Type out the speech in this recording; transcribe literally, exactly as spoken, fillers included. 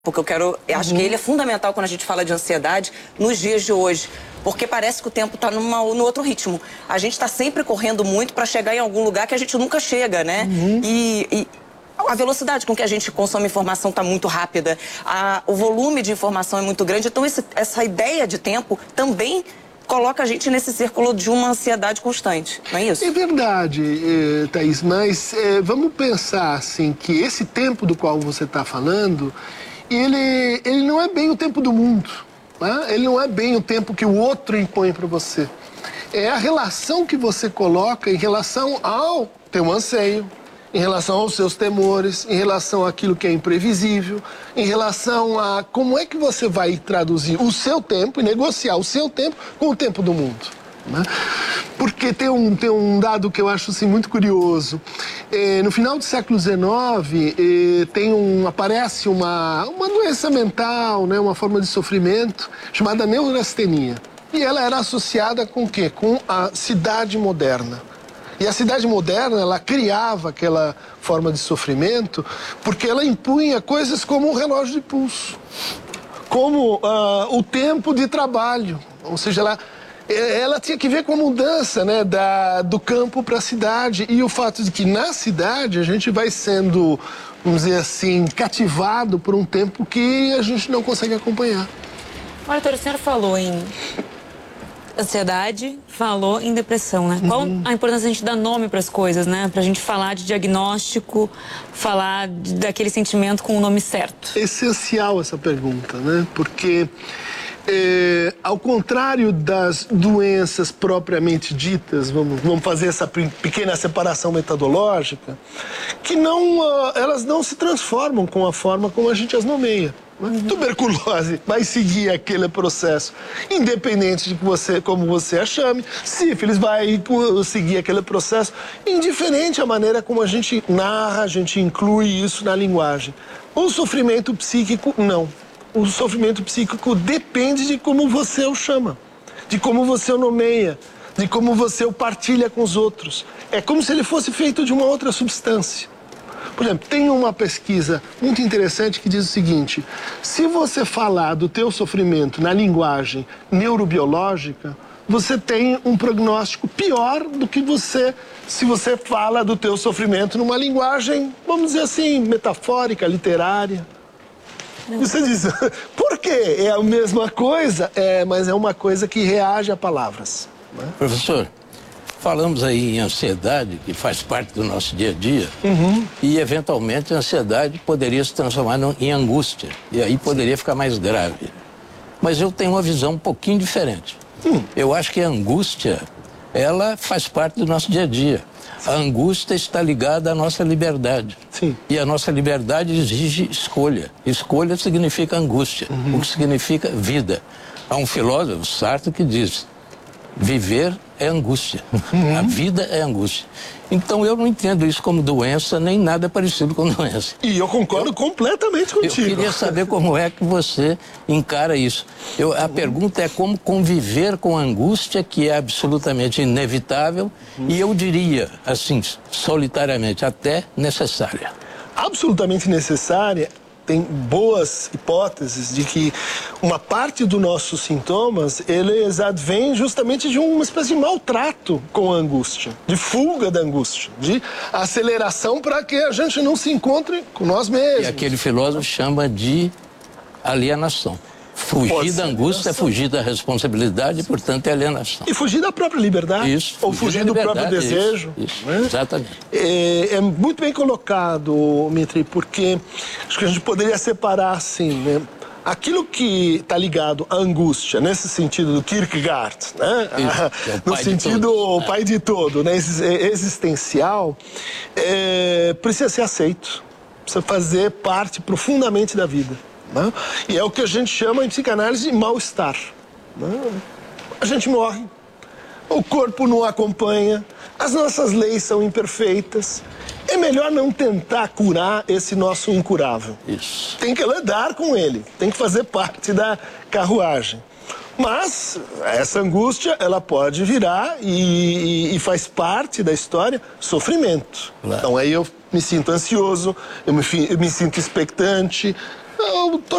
Porque eu quero, eu acho uhum. que ele é fundamental quando a gente fala de ansiedade nos dias de hoje, porque parece que o tempo está no outro ritmo. A gente está sempre correndo muito para chegar em algum lugar que a gente nunca chega, né? Uhum. E, e a velocidade com que a gente consome informação está muito rápida, a, o volume de informação é muito grande, então esse, essa ideia de tempo também coloca a gente nesse círculo de uma ansiedade constante, não é isso? É verdade, eh, Thaís, mas eh, vamos pensar assim, que esse tempo do qual você está falando, ele, ele não é bem o tempo do mundo, né? Ele não é bem o tempo que o outro impõe para você. É a relação que você coloca em relação ao teu anseio, em relação aos seus temores, em relação àquilo que é imprevisível, em relação a como é que você vai traduzir o seu tempo e negociar o seu tempo com o tempo do mundo, né? Porque tem um, tem um dado que eu acho assim, muito curioso. É, no final do século dezenove, é, tem um, aparece uma, uma doença mental, né, uma forma de sofrimento chamada neurastenia. E ela era associada com o quê? Com a cidade moderna. E a cidade moderna, ela criava aquela forma de sofrimento porque ela impunha coisas como o relógio de pulso, como uh, o tempo de trabalho. Ou seja, ela, ela tinha que ver com a mudança, né, da, do campo para a cidade. E o fato de que na cidade a gente vai sendo, vamos dizer assim, cativado por um tempo que a gente não consegue acompanhar. Olha, doutor, o senhor falou em ansiedade, falou em depressão, né? Uhum. Qual a importância de a gente dar nome para as coisas, né? Pra gente falar de diagnóstico, falar de, daquele sentimento com o nome certo. É essencial essa pergunta, né? Porque, é, ao contrário das doenças propriamente ditas, vamos, vamos fazer essa pequena separação metodológica, que não, uh, elas não se transformam com a forma como a gente as nomeia. Uhum. Tuberculose vai seguir aquele processo, independente de que você, como você a chame. Sífilis vai seguir aquele processo, indiferente a maneira como a gente narra, a gente inclui isso na linguagem. O sofrimento psíquico, não. O sofrimento psíquico depende de como você o chama, de como você o nomeia, de como você o partilha com os outros. É como se ele fosse feito de uma outra substância. Por exemplo, tem uma pesquisa muito interessante que diz o seguinte: se você falar do teu sofrimento na linguagem neurobiológica, você tem um prognóstico pior do que você, se você fala do teu sofrimento numa linguagem, vamos dizer assim, metafórica, literária. Você diz, por quê? É a mesma coisa, é, mas é uma coisa que reage a palavras, né? Professor, falamos aí em ansiedade, que faz parte do nosso dia a dia, uhum. e eventualmente a ansiedade poderia se transformar em angústia, e aí poderia ficar mais grave. Mas eu tenho uma visão um pouquinho diferente. Hum. Eu acho que a angústia, ela faz parte do nosso dia a dia. A angústia está ligada à nossa liberdade. Sim. E a nossa liberdade exige escolha. Escolha significa angústia, uhum. o que significa vida. Há um filósofo, Sartre, que diz: viver é angústia, uhum. a vida é angústia. Então eu não entendo isso como doença, nem nada parecido com doença. E eu concordo eu, completamente contigo. Eu queria saber como é que você encara isso. Eu, a uhum. pergunta é como conviver com a angústia, que é absolutamente inevitável, uhum. e eu diria, assim, solitariamente, até necessária. Absolutamente necessária. Tem boas hipóteses de que uma parte dos nossos sintomas, eles advêm justamente de uma espécie de maltrato com a angústia, de fuga da angústia, de aceleração para que a gente não se encontre com nós mesmos. E aquele filósofo chama de alienação. Fugir da angústia é fugir da responsabilidade, portanto é alienação. E fugir da própria liberdade. Isso. Ou fugir do próprio desejo. Isso, isso. Né? Exatamente. É, é muito bem colocado, Mitri, porque acho que a gente poderia separar assim, né? Aquilo que está ligado à angústia, nesse sentido do Kierkegaard, né? Isso, é no sentido o pai de todo, né? Existencial, é, precisa ser aceito, precisa fazer parte profundamente da vida. Né? E é o que a gente chama em psicanálise de mal-estar. Né? A gente morre, o corpo não acompanha, as nossas leis são imperfeitas. É melhor não tentar curar esse nosso incurável. Isso. Tem que lidar com ele, tem que fazer parte da carruagem. Mas essa angústia, ela pode virar e, e, e faz parte da história sofrimento. Claro. Então aí eu me sinto ansioso, eu me, eu me sinto expectante. Eu tô